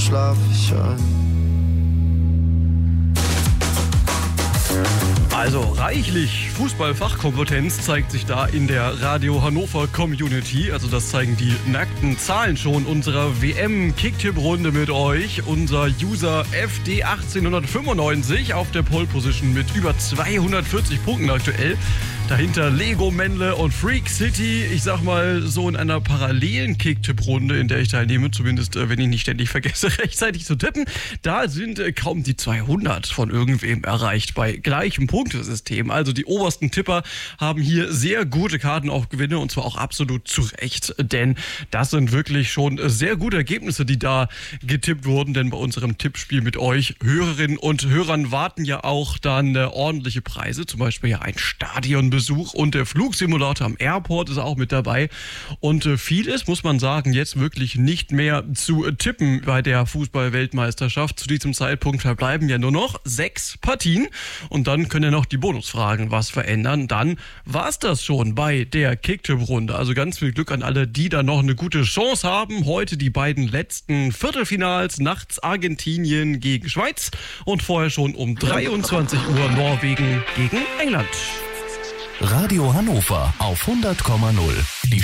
schlaf ich ein. Also reichlich Fußballfachkompetenz zeigt sich da in der Radio Hannover Community. Also das zeigen die nackten Zahlen schon unserer WM-Kicktipp-Runde mit euch. Unser User FD1895 auf der Pole Position mit über 240 Punkten aktuell. Dahinter Lego Mendle und Freak City. Ich sag mal so in einer parallelen Kicktipp-Runde, in der ich teilnehme, zumindest wenn ich nicht ständig vergesse, rechtzeitig zu tippen. Da sind kaum die 200 von irgendwem erreicht bei gleichem Punktesystem. Also die obersten Tipper haben hier sehr gute Karten auf Gewinne und zwar auch absolut zu Recht. Denn das sind wirklich schon sehr gute Ergebnisse, die da getippt wurden. Denn bei unserem Tippspiel mit euch Hörerinnen und Hörern warten ja auch dann ordentliche Preise. Zum Beispiel ja ein Stadionbesuch und der Flugsimulator am Airport ist auch mit dabei. Und vieles, muss man sagen, jetzt wirklich nicht mehr zu tippen bei der Fußball-Weltmeisterschaft. Zu diesem Zeitpunkt verbleiben ja nur noch 6 Partien und dann können ja noch die Bonusfragen was verändern. Dann war's das schon bei der Kicktipp-Runde. Also ganz viel Glück an alle, die da noch eine gute Chance haben. Heute die beiden letzten Viertelfinals. Nachts Argentinien gegen Schweiz und vorher schon um 23 Uhr Norwegen gegen England. Radio Hannover auf 100,0.